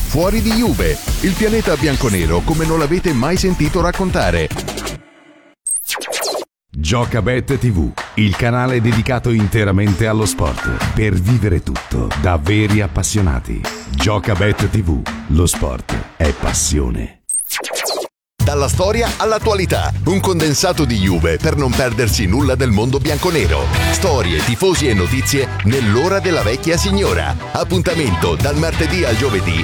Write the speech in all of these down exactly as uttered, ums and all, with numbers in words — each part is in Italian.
Fuori di Juve, il pianeta bianconero come non l'avete mai sentito raccontare. Giocabet tivù, il canale dedicato interamente allo sport, per vivere tutto da veri appassionati. Giocabet tivù, lo sport è passione. Dalla storia all'attualità, un condensato di Juve per non perdersi nulla del mondo bianconero. Storie, tifosi e notizie nell'ora della vecchia signora. Appuntamento dal martedì al giovedì.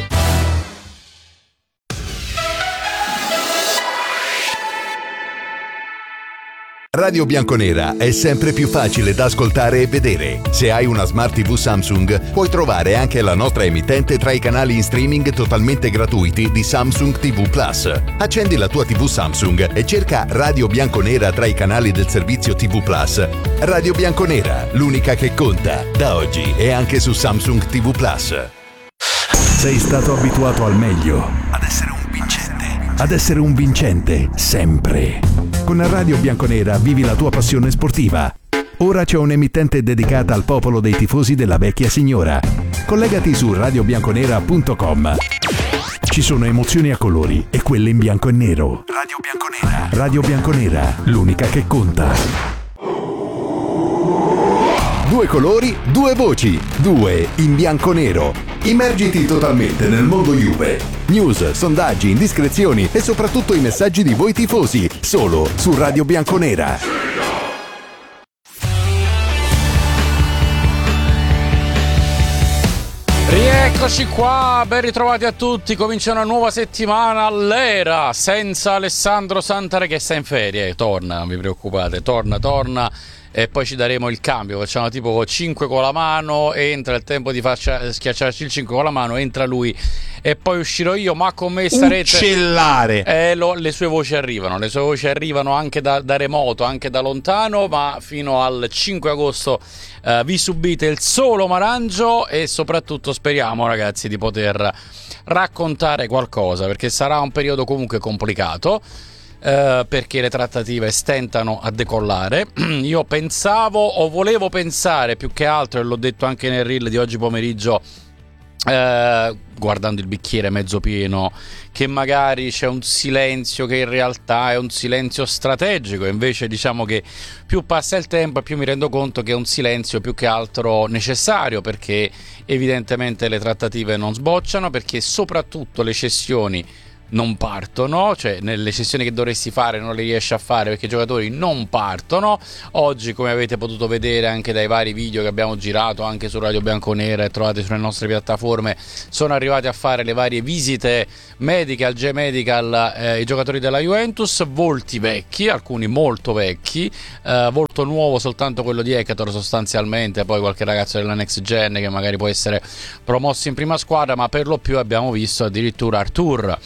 Radio Bianconera è sempre più facile da ascoltare e vedere. Se hai una Smart tivù Samsung, puoi trovare anche la nostra emittente tra i canali in streaming totalmente gratuiti di Samsung tivù Plus. Accendi la tua tivù Samsung e cerca Radio Bianconera tra i canali del servizio tivù Plus. Radio Bianconera, l'unica che conta. Da oggi è anche su Samsung tivù Plus. Sei stato abituato al meglio, ad essere un vincente, ad essere un vincente sempre. Con Radio Bianconera vivi la tua passione sportiva. Ora c'è un'emittente dedicata al popolo dei tifosi della vecchia signora. Collegati su radio bianconera punto com. Ci sono emozioni a colori e quelle in bianco e nero. Radio Bianconera. Radio Bianconera, l'unica che conta. Due colori, due voci, due in bianco nero. Immergiti totalmente nel mondo Juve. News, sondaggi, indiscrezioni e soprattutto i messaggi di voi tifosi, solo su Radio Bianconera. Rieccoci qua, ben ritrovati a tutti. Comincia una nuova settimana all'era senza Alessandro Santare che sta in ferie. Torna, non vi preoccupate, torna, torna. E poi ci daremo il cambio, facciamo tipo cinque con la mano, entra il tempo di faccia, schiacciarci il cinque con la mano, entra lui e poi uscirò io, ma con me starete... Uccellare! Eh, lo, le sue voci arrivano, le sue voci arrivano anche da, da remoto, anche da lontano, ma fino al cinque agosto eh, vi subite il solo Marangio e soprattutto speriamo, ragazzi, di poter raccontare qualcosa, perché sarà un periodo comunque complicato. Uh, perché le trattative stentano a decollare. Io pensavo o volevo pensare più che altro, e l'ho detto anche nel reel di oggi pomeriggio, uh, guardando il bicchiere mezzo pieno, che magari c'è un silenzio che in realtà è un silenzio strategico. Invece diciamo che più passa il tempo e più mi rendo conto che è un silenzio più che altro necessario, perché evidentemente le trattative non sbocciano, perché soprattutto le cessioni non partono, cioè nelle cessioni che dovresti fare non le riesci a fare perché i giocatori non partono. Oggi, come avete potuto vedere anche dai vari video che abbiamo girato anche su Radio Bianconera e trovate sulle nostre piattaforme, sono arrivati a fare le varie visite mediche al J-Medical eh, i giocatori della Juventus, volti vecchi, alcuni molto vecchi, eh, volto nuovo soltanto quello di Hector sostanzialmente, poi qualche ragazzo della Next Gen che magari può essere promosso in prima squadra, ma per lo più abbiamo visto addirittura Artur.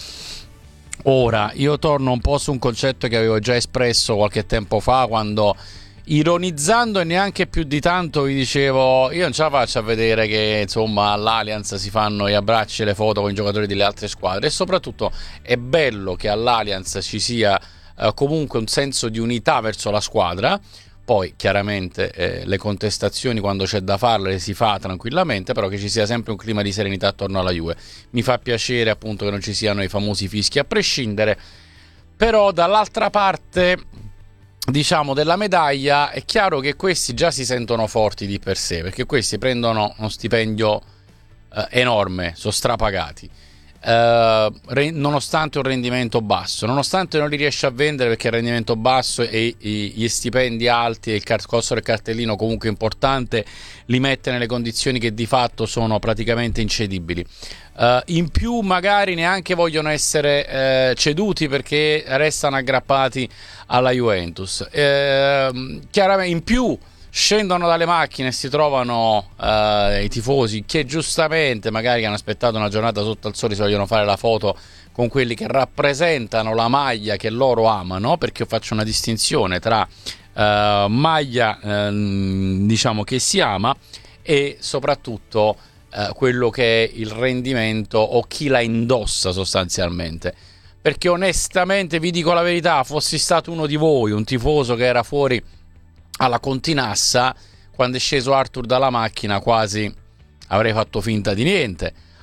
Ora, io torno un po' su un concetto che avevo già espresso qualche tempo fa, quando, ironizzando e neanche più di tanto, vi dicevo: io non ce la faccio a vedere che insomma all'Allianz si fanno gli abbracci e le foto con i giocatori delle altre squadre, e soprattutto è bello che all'Allianz ci sia eh, comunque un senso di unità verso la squadra. Poi chiaramente eh, le contestazioni, quando c'è da farle, si fa tranquillamente, però che ci sia sempre un clima di serenità attorno alla Juve. Mi fa piacere appunto che non ci siano i famosi fischi a prescindere, però dall'altra parte, diciamo, della medaglia è chiaro che questi già si sentono forti di per sé, perché questi prendono uno stipendio eh, enorme, sono strapagati. Uh, re- nonostante un rendimento basso, nonostante non li riesce a vendere perché il rendimento basso e i- gli stipendi alti e il car- costo del cartellino comunque importante li mette nelle condizioni che di fatto sono praticamente incedibili. Uh, in più magari neanche vogliono essere uh, ceduti perché restano aggrappati alla Juventus. Uh, chiaramente in più scendono dalle macchine e si trovano uh, i tifosi che giustamente magari hanno aspettato una giornata sotto al sole, si vogliono fare la foto con quelli che rappresentano la maglia che loro amano, perché io faccio una distinzione tra uh, maglia uh, diciamo che si ama e soprattutto uh, quello che è il rendimento o chi la indossa sostanzialmente. Perché onestamente vi dico la verità, fossi stato uno di voi, un tifoso che era fuori alla Continassa, quando è sceso Arthur dalla macchina quasi avrei fatto finta di niente.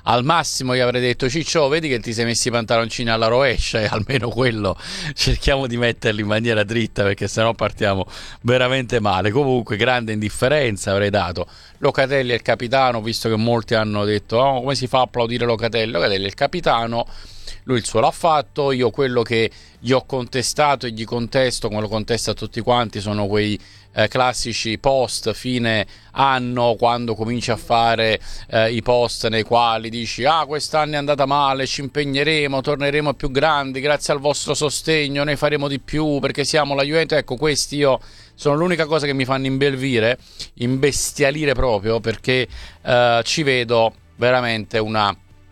Al massimo gli avrei detto: Ciccio, vedi che ti sei messi i pantaloncini alla rovescia, e almeno quello cerchiamo di metterli in maniera dritta, perché sennò partiamo veramente male. Comunque grande indifferenza avrei dato. Locatelli è il capitano, visto che molti hanno detto: oh, come si fa a applaudire Locatelli? Locatelli è il capitano, lui il suo l'ha fatto. Io quello che gli ho contestato e gli contesto, come lo contesto a tutti quanti, sono quei eh, classici post fine anno, quando cominci a fare eh, i post nei quali dici: ah, quest'anno è andata male, ci impegneremo, torneremo più grandi, grazie al vostro sostegno ne faremo di più perché siamo la Juventus. Ecco, questi io sono l'unica cosa che mi fanno imbelvire, imbestialire proprio, perché eh, ci vedo veramente una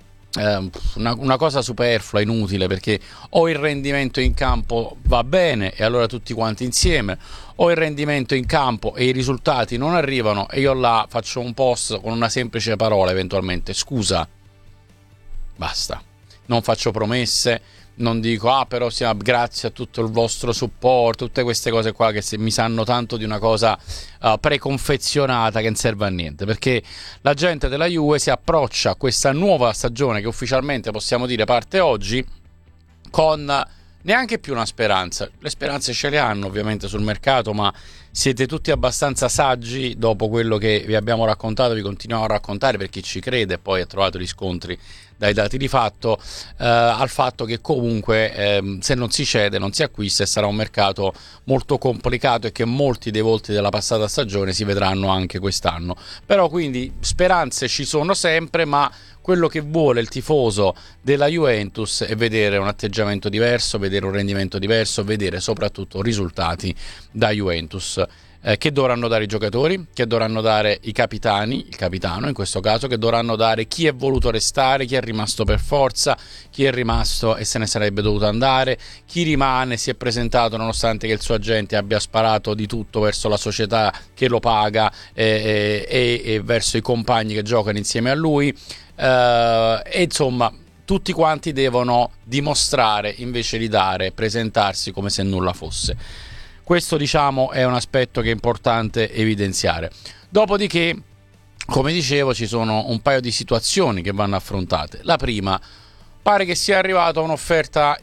Una, una cosa superflua, inutile, perché o il rendimento in campo va bene e allora tutti quanti insieme, o il rendimento in campo e i risultati non arrivano e io là faccio un post con una semplice parola, eventualmente scusa, basta. Non faccio promesse, non dico ah però siamo, grazie a tutto il vostro supporto, tutte queste cose qua che se, mi sanno tanto di una cosa uh, preconfezionata che non serve a niente, perché la gente della Juve si approccia a questa nuova stagione, che ufficialmente possiamo dire parte oggi, con neanche più una speranza. Le speranze ce le hanno ovviamente sul mercato, ma siete tutti abbastanza saggi, dopo quello che vi abbiamo raccontato, vi continuiamo a raccontare, per chi ci crede e poi ha trovato riscontri dai dati di fatto, eh, al fatto che comunque eh, se non si cede, non si acquista, e sarà un mercato molto complicato, e che molti dei volti della passata stagione si vedranno anche quest'anno. Però quindi speranze ci sono sempre, ma quello che vuole il tifoso della Juventus è vedere un atteggiamento diverso, vedere un rendimento diverso, vedere soprattutto risultati da Juventus. Eh, che dovranno dare i giocatori, che dovranno dare i capitani, il capitano in questo caso, che dovranno dare chi è voluto restare, chi è rimasto per forza, chi è rimasto e se ne sarebbe dovuto andare, chi rimane, si è presentato nonostante che il suo agente abbia sparato di tutto verso la società che lo paga e, e, e verso i compagni che giocano insieme a lui. Uh, e insomma tutti quanti devono dimostrare invece di dare, presentarsi come se nulla fosse. Questo, diciamo, è un aspetto che è importante evidenziare. Dopodiché, come dicevo, ci sono un paio di situazioni che vanno affrontate. La prima: pare che sia arrivata un'offerta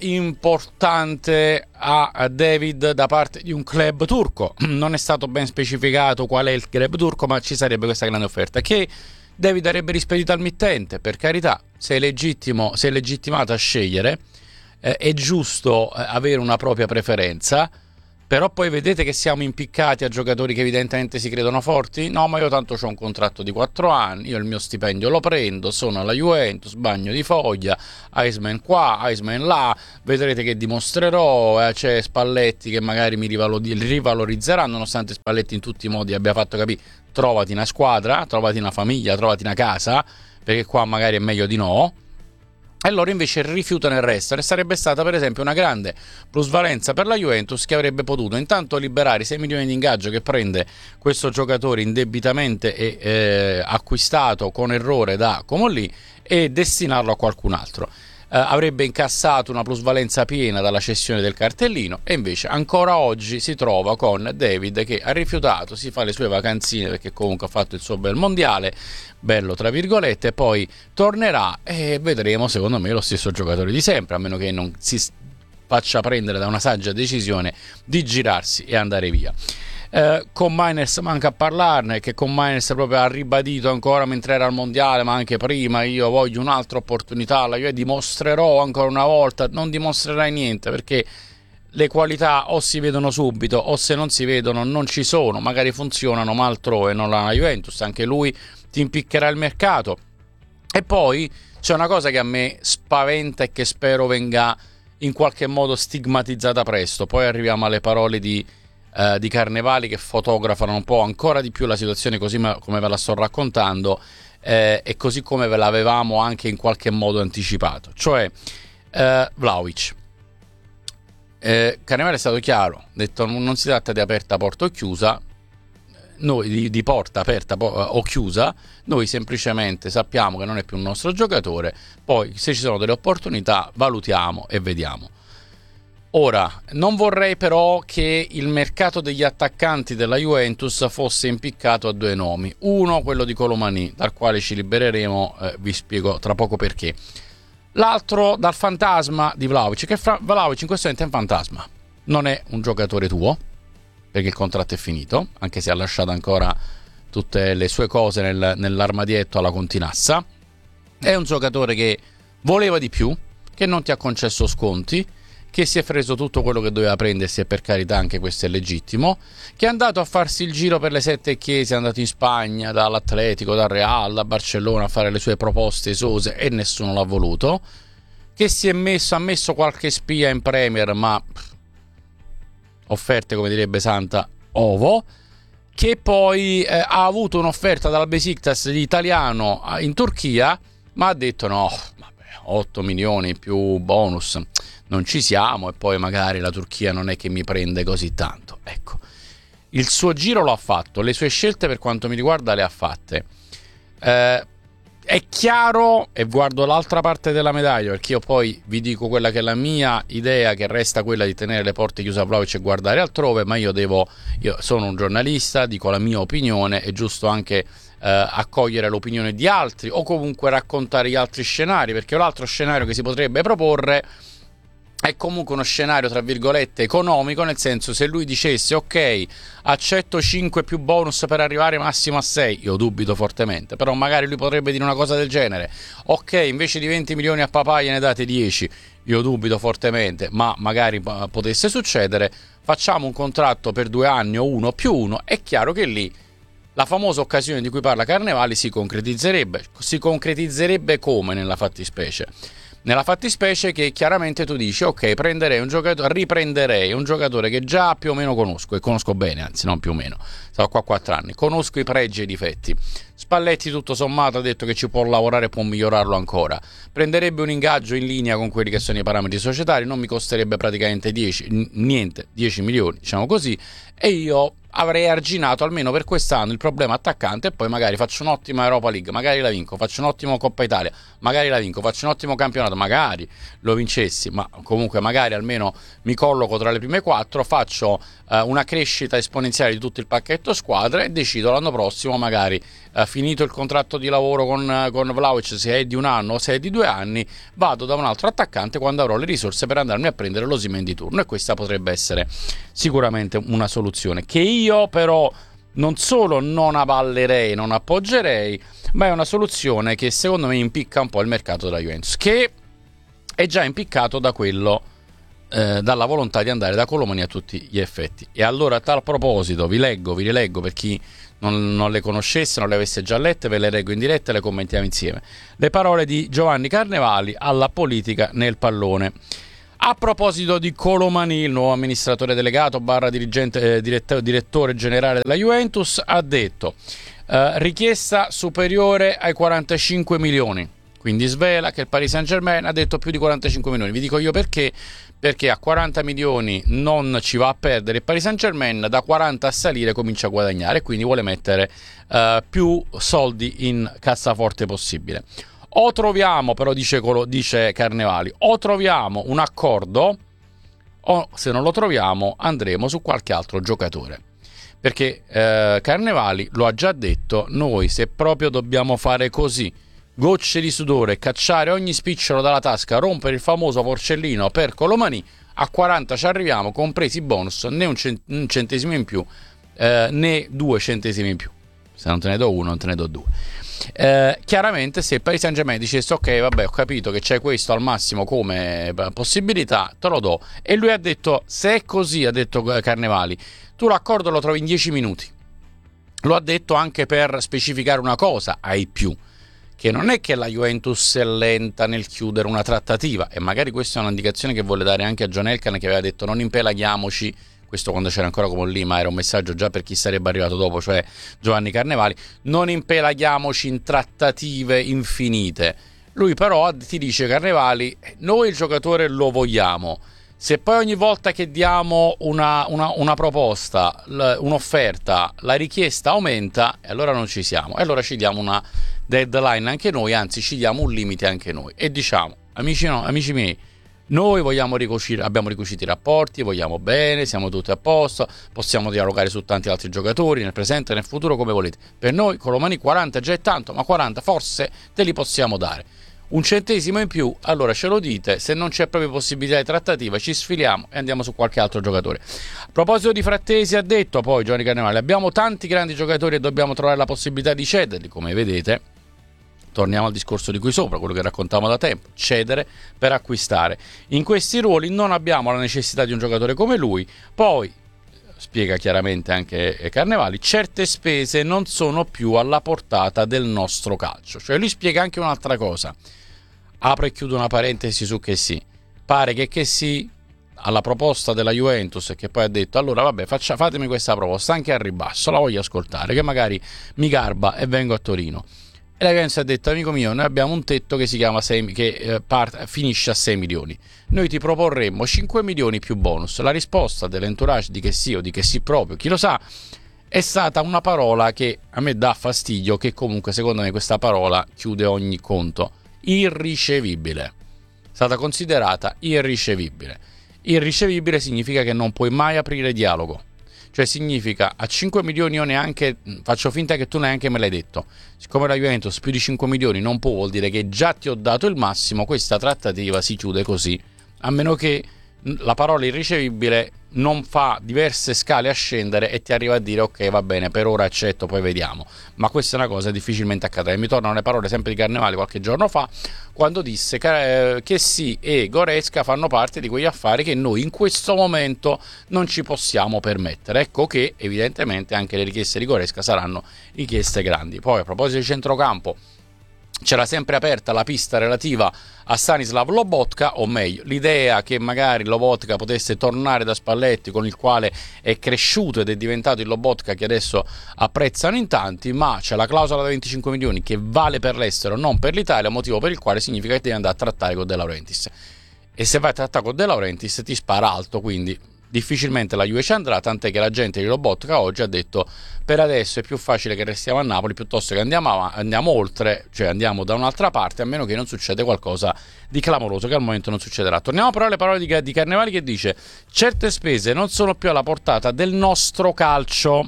importante a David da parte di un club turco. Non è stato ben specificato qual è il club turco, ma ci sarebbe questa grande offerta che David avrebbe rispedito al mittente. Per carità, se è legittimo, se è legittimato a scegliere, eh, è giusto eh, avere una propria preferenza, però poi vedete che siamo impiccati a giocatori che evidentemente si credono forti. No, ma io tanto ho un contratto di quattro anni, io il mio stipendio lo prendo, sono alla Juventus, bagno di foglia, Iceman qua, Iceman là, vedrete che dimostrerò. Eh, c'è Spalletti che magari mi rivalorizzeranno, nonostante Spalletti in tutti i modi abbia fatto capire: trovati una squadra, trovati una famiglia, trovati una casa, perché qua magari è meglio di no. E loro invece rifiutano il resto. E sarebbe stata per esempio una grande plusvalenza per la Juventus, che avrebbe potuto intanto liberare i sei milioni di ingaggio che prende questo giocatore indebitamente e eh, acquistato con errore da Comolli, e destinarlo a qualcun altro. Uh, avrebbe incassato una plusvalenza piena dalla cessione del cartellino, e invece ancora oggi si trova con David che ha rifiutato, si fa le sue vacanzine perché comunque ha fatto il suo bel mondiale, bello tra virgolette, e poi tornerà e vedremo, secondo me, lo stesso giocatore di sempre, a meno che non si faccia prendere da una saggia decisione di girarsi e andare via. Eh, con Miners manca a parlarne, che con Miners proprio ha ribadito ancora mentre era al mondiale, ma anche prima: io voglio un'altra opportunità, io dimostrerò ancora una volta. Non dimostrerai niente, perché le qualità o si vedono subito, o se non si vedono non ci sono. Magari funzionano ma altrove, non la Juventus. Anche lui ti impiccherà il mercato. E poi c'è una cosa che a me spaventa e che spero venga in qualche modo stigmatizzata presto. Poi arriviamo alle parole di Uh, di Carnevali, che fotografano un po' ancora di più la situazione così ma, come ve la sto raccontando, eh, e così come ve l'avevamo anche in qualche modo anticipato, cioè uh, Vlahovic. eh, Carnevali è stato chiaro, ha detto: non si tratta di aperta porta o chiusa, noi di, di porta aperta po- o chiusa, noi semplicemente sappiamo che non è più un nostro giocatore, poi se ci sono delle opportunità valutiamo e vediamo. Ora, non vorrei però che il mercato degli attaccanti della Juventus fosse impiccato a due nomi. Uno, quello di Colomani, dal quale ci libereremo, eh, vi spiego tra poco perché. L'altro dal fantasma di Vlahovic, che fra- Vlahovic in questo momento è un fantasma. Non è un giocatore tuo, perché il contratto è finito, anche se ha lasciato ancora tutte le sue cose nel, nell'armadietto alla Continassa. È un giocatore che voleva di più, che non ti ha concesso sconti, che si è preso tutto quello che doveva prendersi, e per carità anche questo è legittimo, che è andato a farsi il giro per le sette chiese, è andato in Spagna dall'Atletico, dal Real, da Barcellona a fare le sue proposte esose e nessuno l'ha voluto, che si è messo, ha messo qualche spia in Premier, ma offerte, come direbbe Santa, ovo, che poi eh, ha avuto un'offerta dal Besiktas di italiano in Turchia, ma ha detto no, vabbè, otto milioni più bonus non ci siamo, e poi magari la Turchia non è che mi prende così tanto. Ecco, il suo giro lo ha fatto, le sue scelte per quanto mi riguarda le ha fatte. Eh, è chiaro, e guardo l'altra parte della medaglia, perché io poi vi dico quella che è la mia idea, che resta quella di tenere le porte chiuse a Vlahovic e guardare altrove, ma io devo, io sono un giornalista, dico la mia opinione, è giusto anche eh, accogliere l'opinione di altri, o comunque raccontare gli altri scenari, perché l'altro scenario che si potrebbe proporre è comunque uno scenario tra virgolette economico, nel senso, se lui dicesse ok, accetto cinque più bonus per arrivare massimo a sei, io dubito fortemente, però magari lui potrebbe dire una cosa del genere, ok, invece di venti milioni a papà gliene date dieci, io dubito fortemente, ma magari potesse succedere, facciamo un contratto per due anni o uno più uno, è chiaro che lì la famosa occasione di cui parla Carnevali si concretizzerebbe. Si concretizzerebbe come nella fattispecie? Nella fattispecie che chiaramente tu dici ok, prenderei un giocatore, riprenderei un giocatore che già più o meno conosco, e conosco bene, anzi non più o meno, sono qua quattro anni, conosco i pregi e i difetti. Spalletti tutto sommato ha detto che ci può lavorare e può migliorarlo ancora, prenderebbe un ingaggio in linea con quelli che sono i parametri societari, non mi costerebbe praticamente dieci, niente, dieci milioni, diciamo così, e io avrei arginato almeno per quest'anno il problema attaccante, e poi magari faccio un'ottima Europa League, magari la vinco, faccio un ottimo Coppa Italia, magari la vinco, faccio un ottimo campionato, magari lo vincessi, ma comunque magari almeno mi colloco tra le prime quattro, faccio eh, una crescita esponenziale di tutto il pacchetto squadre e decido l'anno prossimo, magari eh, finito il contratto di lavoro con, con Vlahovic, se è di un anno o se è di due anni, vado da un altro attaccante quando avrò le risorse per andarmi a prendere l'Osimhen di turno, e questa potrebbe essere sicuramente una soluzione che io però non solo non avallerei, non appoggerei, ma è una soluzione che secondo me impicca un po' il mercato della Juventus, che è già impiccato da quello eh, dalla volontà di andare da Colomani a tutti gli effetti. E allora, a tal proposito, vi leggo, vi rileggo per chi non, non le conoscesse, non le avesse già lette, ve le leggo in diretta e le commentiamo insieme. Le parole di Giovanni Carnevali alla politica nel pallone. A proposito di Colomani, il nuovo amministratore delegato barra dirigente, eh, dirett- direttore generale della Juventus, ha detto eh, richiesta superiore ai quarantacinque milioni, quindi svela che il Paris Saint-Germain ha detto più di quarantacinque milioni. Vi dico io perché, perché a quaranta milioni non ci va a perdere il Paris Saint-Germain, da quaranta a salire comincia a guadagnare, quindi vuole mettere eh, più soldi in cassaforte possibile. O troviamo, però dice, dice Carnevali, o troviamo un accordo, o se non lo troviamo andremo su qualche altro giocatore. Perché eh, Carnevali lo ha già detto, noi se proprio dobbiamo fare così, gocce di sudore, cacciare ogni spicciolo dalla tasca, rompere il famoso porcellino per Colomani, a quaranta ci arriviamo, compresi i bonus, né un, cent- un centesimo in più, eh, né due centesimi in più. Se non te ne do uno, non te ne do due. Eh, chiaramente se il Paris Saint-Germain dicesse ok, vabbè, ho capito che c'è questo al massimo come possibilità, te lo do, e lui ha detto se è così, ha detto Carnevali, tu l'accordo lo trovi in dieci minuti. Lo ha detto anche per specificare una cosa ai più, che non è che la Juventus è lenta nel chiudere una trattativa, e magari questa è un'indicazione che vuole dare anche a John Elkann, che aveva detto non impelaghiamoci, questo quando c'era ancora come lì, ma era un messaggio già per chi sarebbe arrivato dopo, cioè Giovanni Carnevali, non impelaghiamoci in trattative infinite. Lui però ti dice, Carnevali, noi il giocatore lo vogliamo, se poi ogni volta che diamo una, una, una proposta, un'offerta, la richiesta aumenta, e allora non ci siamo, e allora ci diamo una deadline anche noi, anzi ci diamo un limite anche noi, e diciamo, amici, no, amici miei, Noi vogliamo ricucire, abbiamo ricucito i rapporti, vogliamo bene, siamo tutti a posto, possiamo dialogare su tanti altri giocatori, nel presente e nel futuro, come volete. Per noi Colomani quaranta già è tanto, ma quaranta forse te li possiamo dare. Un centesimo in più, allora ce lo dite, se non c'è proprio possibilità di trattativa ci sfiliamo e andiamo su qualche altro giocatore. A proposito di Frattesi, ha detto poi Giovanni Carnevali, abbiamo tanti grandi giocatori e dobbiamo trovare la possibilità di cederli, come vedete. Torniamo al discorso di qui sopra, quello che raccontavamo da tempo, cedere per acquistare. In questi ruoli non abbiamo la necessità di un giocatore come lui. Poi, spiega chiaramente anche Carnevali, certe spese non sono più alla portata del nostro calcio. Cioè lui spiega anche un'altra cosa. Apro e chiudo una parentesi su che sì. Pare che che sì, alla proposta della Juventus, che poi ha detto allora vabbè faccia, fatemi questa proposta anche al ribasso, la voglio ascoltare, che magari mi garba e vengo a Torino. E la Juventus ha detto amico mio, noi abbiamo un tetto che si chiama sei, che eh, part, finisce a sei milioni, noi ti proporremmo cinque milioni più bonus. La risposta dell'entourage di che sì o di che sì proprio, chi lo sa, è stata una parola che a me dà fastidio, che comunque secondo me questa parola chiude ogni conto: irricevibile. È stata considerata irricevibile. Irricevibile significa che non puoi mai aprire dialogo. Cioè significa a cinque milioni io neanche, faccio finta che tu neanche me l'hai detto. Siccome la Juventus più di cinque milioni non può, vuol dire che già ti ho dato il massimo, questa trattativa si chiude così. A meno che la parola irricevibile non fa diverse scale a scendere e ti arriva a dire ok va bene, per ora accetto, poi vediamo. Ma questa è una cosa difficilmente accadrà. Mi tornano le parole sempre di Carnevali qualche giorno fa, quando disse che sì e Goretzka fanno parte di quegli affari che noi in questo momento non ci possiamo permettere. Ecco che evidentemente anche le richieste di Goretzka saranno richieste grandi. Poi a proposito di centrocampo, c'era sempre aperta la pista relativa a Stanislav Lobotka, o meglio, l'idea che magari Lobotka potesse tornare da Spalletti, con il quale è cresciuto ed è diventato il Lobotka che adesso apprezzano in tanti, ma c'è la clausola da venticinque milioni che vale per l'estero, non per l'Italia, motivo per il quale significa che devi andare a trattare con De Laurentiis. E se vai a trattare con De Laurentiis ti spara alto, quindi difficilmente la Juve ci andrà, tant'è che la gente di Lobotka oggi ha detto per adesso è più facile che restiamo a Napoli piuttosto che andiamo, andiamo oltre, cioè andiamo da un'altra parte, a meno che non succeda qualcosa di clamoroso, che al momento non succederà. Torniamo però alle parole di, di Carnevali, che dice certe spese non sono più alla portata del nostro calcio.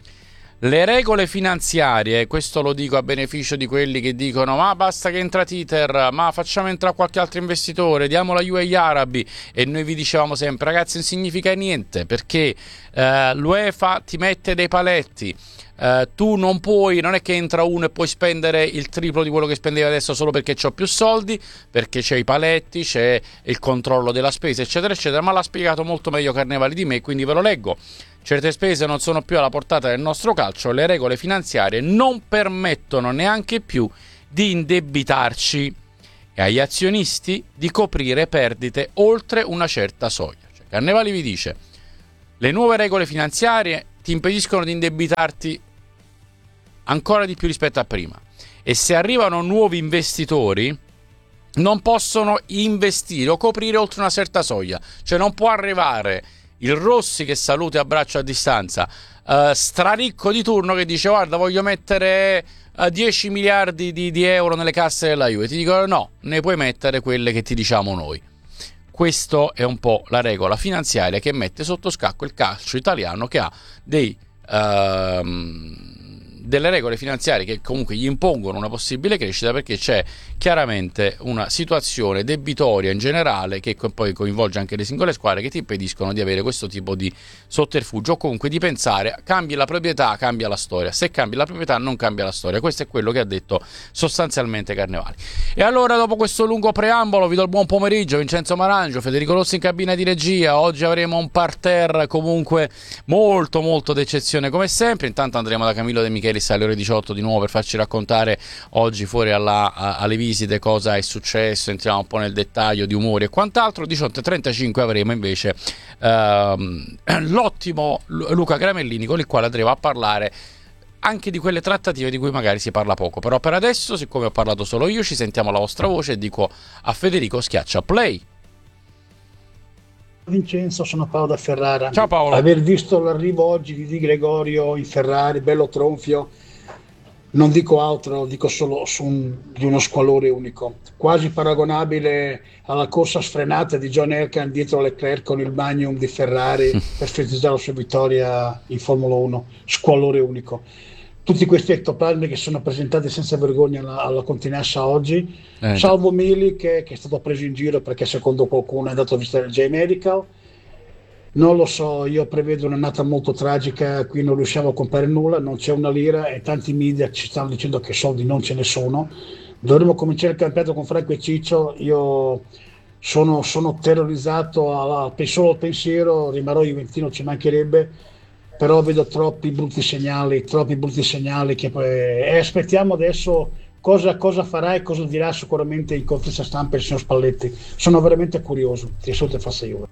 Le regole finanziarie, questo lo dico a beneficio di quelli che dicono ma basta che entra Titer, ma facciamo entrare qualche altro investitore, diamo la Juve agli arabi, e noi vi dicevamo sempre ragazzi non significa niente, perché eh, l'UEFA ti mette dei paletti. Uh, tu non puoi, non è che entra uno e puoi spendere il triplo di quello che spendevi adesso solo perché c'ho più soldi, perché c'è i paletti, c'è il controllo della spesa eccetera eccetera, ma l'ha spiegato molto meglio Carnevali di me, quindi ve lo leggo. Certe spese non sono più alla portata del nostro calcio, le regole finanziarie non permettono neanche più di indebitarci e agli azionisti di coprire perdite oltre una certa soglia. Cioè, Carnevali vi dice le nuove regole finanziarie ti impediscono di indebitarti ancora di più rispetto a prima, e se arrivano nuovi investitori non possono investire o coprire oltre una certa soglia. Cioè non può arrivare il Rossi che saluta e abbraccio a distanza, uh, straricco di turno, che dice guarda voglio mettere uh, dieci miliardi di, di euro nelle casse della Juve, ti dicono no, ne puoi mettere quelle che ti diciamo noi. Questo è un po' la regola finanziaria che mette sotto scacco il calcio italiano, che ha dei, uh, delle regole finanziarie che comunque gli impongono una possibile crescita, perché c'è chiaramente una situazione debitoria in generale che poi coinvolge anche le singole squadre, che ti impediscono di avere questo tipo di sotterfugio, o comunque di pensare cambi la proprietà, cambia la storia. Se cambi la proprietà non cambia la storia. Questo è quello che ha detto sostanzialmente Carnevali. E allora, dopo questo lungo preambolo, vi do il buon pomeriggio. Vincenzo Marangio, Federico Rossi in cabina di regia. Oggi avremo un parterre comunque molto molto d'eccezione come sempre. Intanto andremo da Camillo De Michelis alle ore diciotto di nuovo per farci raccontare oggi fuori alla, a, alle visite cosa è successo, entriamo un po' nel dettaglio di umori e quant'altro. diciotto e trentacinque avremo invece ehm, l'ottimo Luca Gramellini, con il quale andremo a parlare anche di quelle trattative di cui magari si parla poco. Però per adesso, siccome ho parlato solo io, ci sentiamo la vostra voce e dico a Federico schiaccia play. Vincenzo, sono Paolo da Ferrara. Ciao Paolo. Aver visto l'arrivo oggi di Di Gregorio in Ferrari, bello tronfio, non dico altro, dico solo su un, di uno squallore unico, quasi paragonabile alla corsa sfrenata di John Elkann dietro Leclerc con il Magnum di Ferrari per festeggiare la sua vittoria in Formula uno, squallore unico. Tutti questi ectoplasmi che sono presentati senza vergogna alla, alla Continenza oggi, Eh, salvo Milik che, che è stato preso in giro perché secondo qualcuno è andato a visitare il J-Medical. Non lo so, io prevedo un'annata molto tragica, qui non riusciamo a comprare nulla, non c'è una lira e tanti media ci stanno dicendo che soldi non ce ne sono. Dovremmo cominciare il campionato con Franco e Ciccio, io sono, sono terrorizzato al, solo al pensiero, rimarrò juventino, ci mancherebbe, però vedo troppi brutti segnali, troppi brutti segnali che poi, e aspettiamo adesso cosa, cosa farà e cosa dirà sicuramente in conferenza stampa il signor Spalletti. Sono veramente curioso, ti saluto e Forza Juve.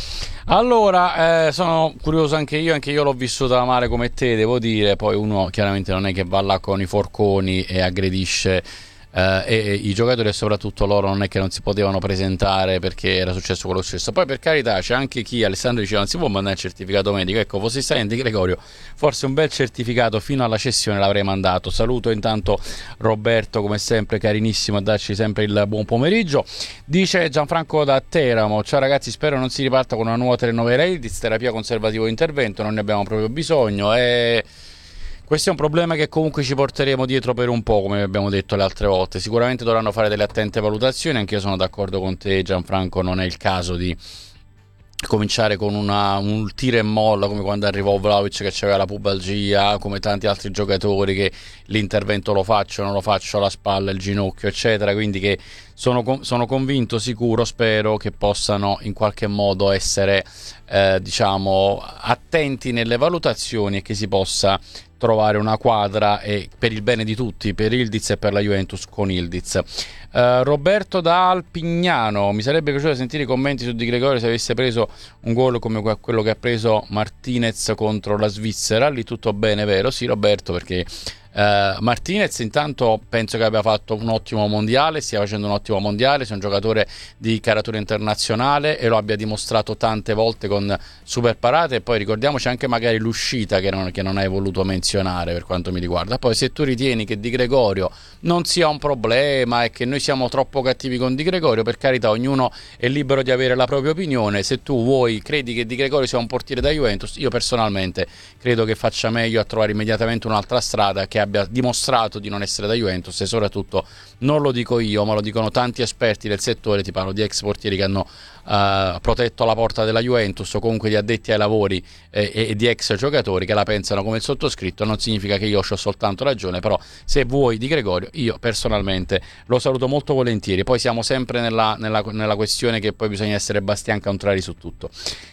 Allora, eh, sono curioso anche io, anche io l'ho vissuta male come te, devo dire. Poi uno chiaramente non è che va là con i forconi e aggredisce eh, e, e i giocatori, e soprattutto loro non è che non si potevano presentare perché era successo quello stesso. Poi per carità c'è anche chi, Alessandro diceva, non si può mandare il certificato medico. Ecco, fossi stato Di Gregorio, forse un bel certificato fino alla cessione l'avrei mandato. Saluto intanto Roberto, come sempre carinissimo a darci sempre il buon pomeriggio. Dice Gianfranco da Teramo: ciao ragazzi, spero non si riparta con una nuova telenovela Ildiz, terapia conservativo intervento, non ne abbiamo proprio bisogno. E questo è un problema che comunque ci porteremo dietro per un po', come abbiamo detto le altre volte. Sicuramente dovranno fare delle attente valutazioni, anche io sono d'accordo con te Gianfranco, non è il caso di cominciare con una, un tira e molla come quando arrivò Vlahovic che c'aveva la pubalgia, come tanti altri giocatori che l'intervento lo faccio, non lo faccio, la spalla, il ginocchio eccetera, quindi che sono, sono convinto, sicuro, spero che possano in qualche modo essere eh, diciamo attenti nelle valutazioni e che si possa trovare una quadra e per il bene di tutti, per Ildiz e per la Juventus con Ildiz. Uh, Roberto da Alpignano: mi sarebbe piaciuto sentire i commenti su Di Gregorio se avesse preso un gol come quello che ha preso Martinez contro la Svizzera. Lì tutto bene, vero? Sì Roberto, perché Uh, Martinez intanto penso che abbia fatto un ottimo mondiale, stia facendo un ottimo mondiale, sia un giocatore di caratura internazionale e lo abbia dimostrato tante volte con super parate. E poi ricordiamoci anche magari l'uscita che non, che non hai voluto menzionare per quanto mi riguarda. Poi se tu ritieni che Di Gregorio non sia un problema e che noi siamo troppo cattivi con Di Gregorio, per carità, ognuno è libero di avere la propria opinione. Se tu vuoi, credi che Di Gregorio sia un portiere da Juventus, io personalmente credo che faccia meglio a trovare immediatamente un'altra strada che abbia dimostrato di non essere da Juventus. E soprattutto non lo dico io, ma lo dicono tanti esperti del settore, ti parlo di ex portieri che hanno uh, protetto la porta della Juventus o comunque di addetti ai lavori eh, e di ex giocatori che la pensano come il sottoscritto. Non significa che io ho soltanto ragione, però se vuoi Di Gregorio io personalmente lo saluto molto volentieri. Poi siamo sempre nella, nella, nella questione che poi bisogna essere bastian contrari su tutto.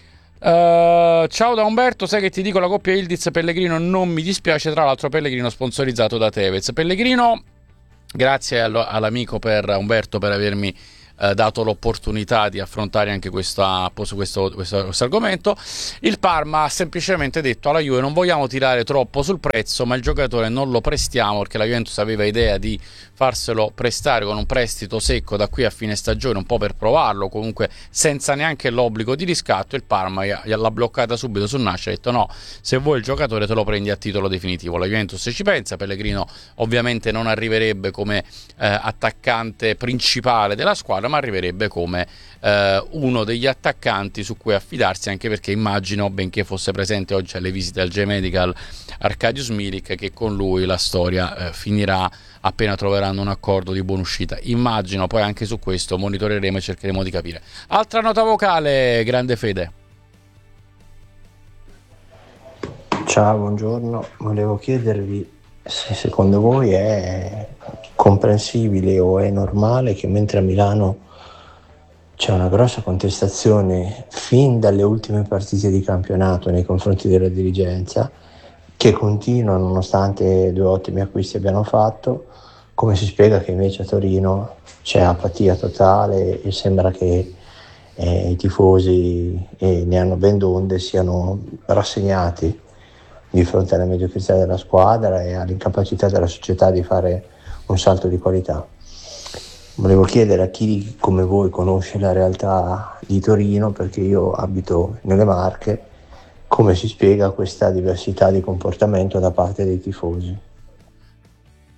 Uh, ciao da Umberto: sai che ti dico, la coppia Ildiz-Pellegrino non mi dispiace, tra l'altro Pellegrino sponsorizzato da Tevez. Pellegrino, grazie all'amico per Umberto per avermi eh, dato l'opportunità di affrontare anche questa, questo, questo, questo argomento. Il Parma ha semplicemente detto alla Juve: non vogliamo tirare troppo sul prezzo, ma il giocatore non lo prestiamo, perché la Juventus aveva idea di farselo prestare con un prestito secco da qui a fine stagione, un po' per provarlo, comunque senza neanche l'obbligo di riscatto. Il Parma l'ha bloccata subito sul nascere, ha detto no, se vuoi il giocatore te lo prendi a titolo definitivo. La Juventus ci pensa. Pellegrino ovviamente non arriverebbe come eh, attaccante principale della squadra, ma arriverebbe come eh, uno degli attaccanti su cui affidarsi, anche perché immagino, benché fosse presente oggi alle visite al J-Medical Arkadiusz Milik, che con lui la storia eh, finirà appena troveranno un accordo di buonuscita. Immagino, poi anche su questo monitoreremo e cercheremo di capire. Altra nota vocale, grande Fede. Ciao, buongiorno. Volevo chiedervi se secondo voi è comprensibile o è normale che mentre a Milano c'è una grossa contestazione fin dalle ultime partite di campionato nei confronti della dirigenza, che continua nonostante due ottimi acquisti abbiano fatto, come si spiega che invece a Torino c'è apatia totale e sembra che eh, i tifosi, e ne hanno ben donde, siano rassegnati di fronte alla mediocrità della squadra e all'incapacità della società di fare un salto di qualità? Volevo chiedere a chi come voi conosce la realtà di Torino, perché io abito nelle Marche, come si spiega questa diversità di comportamento da parte dei tifosi.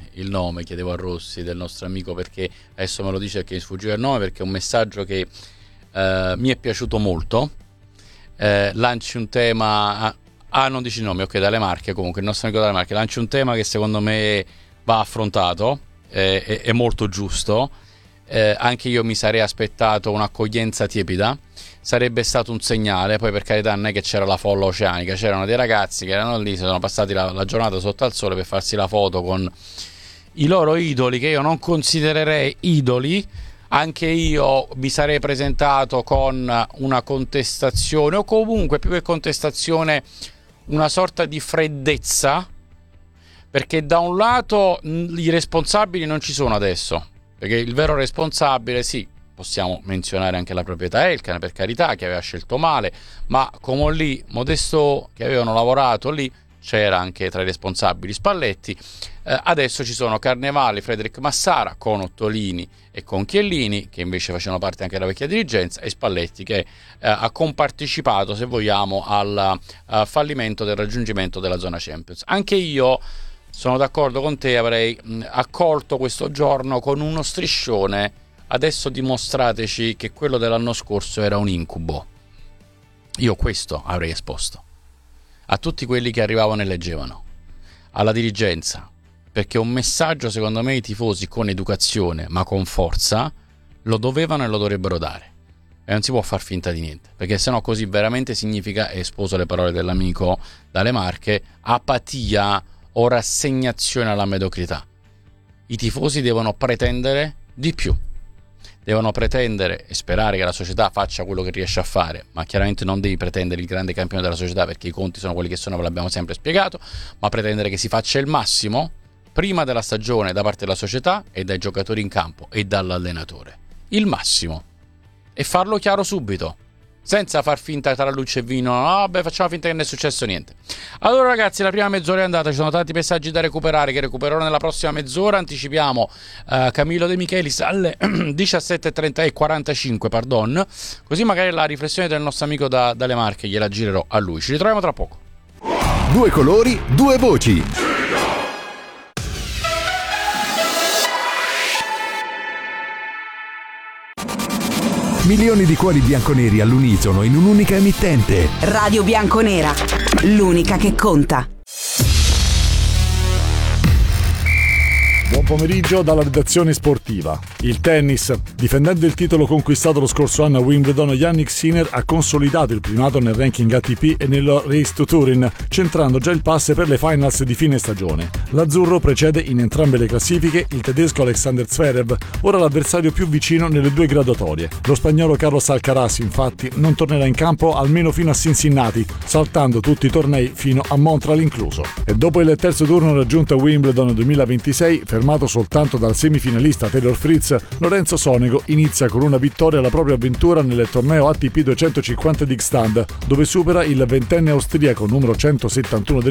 il nome, chiedevo a Rossi del nostro amico, perché adesso me lo dice che mi sfuggiva il nome, perché è un messaggio che eh, mi è piaciuto molto. Eh, lanci un tema, ah non dici il nome, ok, dalle Marche, comunque il nostro amico dalle Marche lanci un tema che secondo me va affrontato, eh, è, è molto giusto. Eh, anche io mi sarei aspettato un'accoglienza tiepida, sarebbe stato un segnale. Poi per carità non è che c'era la folla oceanica, c'erano dei ragazzi che erano lì, si sono passati la, la giornata sotto al sole per farsi la foto con i loro idoli, che io non considererei idoli. Anche io mi sarei presentato con una contestazione, o comunque più che contestazione una sorta di freddezza, perché da un lato i responsabili non ci sono adesso, perché il vero responsabile, sì, possiamo menzionare anche la proprietà Elkann, per carità, che aveva scelto male, ma come lì Modesto, che avevano lavorato lì, c'era anche tra i responsabili Spalletti. Eh, adesso ci sono Carnevali, Frederic Massara, con Ottolini e con Chiellini, che invece facevano parte anche della vecchia dirigenza, e Spalletti, che eh, ha compartecipato, se vogliamo, al uh, fallimento del raggiungimento della zona Champions. Anche io sono d'accordo con te, avrei mh, accolto questo giorno con uno striscione: adesso dimostrateci che quello dell'anno scorso era un incubo. Io questo avrei esposto a tutti quelli che arrivavano e leggevano, alla dirigenza, perché un messaggio, secondo me, i tifosi con educazione ma con forza lo dovevano e lo dovrebbero dare, e non si può far finta di niente, perché sennò così veramente significa, e sposo le parole dell'amico dalle Marche, apatia o rassegnazione alla mediocrità. I tifosi devono pretendere di più, devono pretendere e sperare che la società faccia quello che riesce a fare, ma chiaramente non devi pretendere il grande campione della società, perché i conti sono quelli che sono, ve l'abbiamo sempre spiegato, ma pretendere che si faccia il massimo prima della stagione da parte della società e dai giocatori in campo e dall'allenatore, il massimo, e farlo chiaro subito, senza far finta tra luce e vino. No, beh, facciamo finta che non è successo niente. Allora ragazzi, la prima mezz'ora è andata, ci sono tanti messaggi da recuperare, che recupererò nella prossima mezz'ora. Anticipiamo uh, Camillo De Michelis alle diciassette e trenta e quarantacinque, pardon, così magari la riflessione del nostro amico da, dalle Marche gliela girerò a lui. Ci ritroviamo tra poco. Due colori, due voci. Milioni di cuori bianconeri all'unisono in un'unica emittente. Radio Bianconera, l'unica che conta. Buon pomeriggio dalla redazione sportiva. Il tennis. Difendendo il titolo conquistato lo scorso anno a Wimbledon, Jannik Sinner ha consolidato il primato nel ranking A T P e nel Race to Turin, centrando già il pass per le finals di fine stagione. L'azzurro precede in entrambe le classifiche il tedesco Alexander Zverev, ora l'avversario più vicino nelle due graduatorie. Lo spagnolo Carlos Alcaraz, infatti, non tornerà in campo almeno fino a Cincinnati, saltando tutti i tornei fino a Montreal incluso. E dopo il terzo turno raggiunto a Wimbledon duemilaventisei, fermato soltanto dal semifinalista Taylor Fritz, Lorenzo Sonego inizia con una vittoria la propria avventura nel torneo A T P duecentocinquanta di Gstaad, dove supera il ventenne austriaco numero centosettantuno del